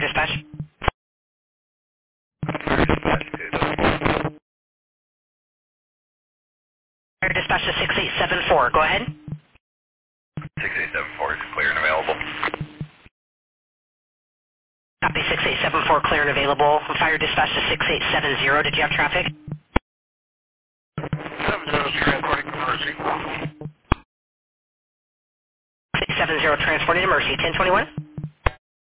dispatch. Fire dispatch to 6874. Go ahead. 6874 is clear and available. Copy 6874, clear and available. Fire dispatch to 6870. Did you have traffic? 70 transporting to Mercy. 6870 transporting to Mercy. 1021.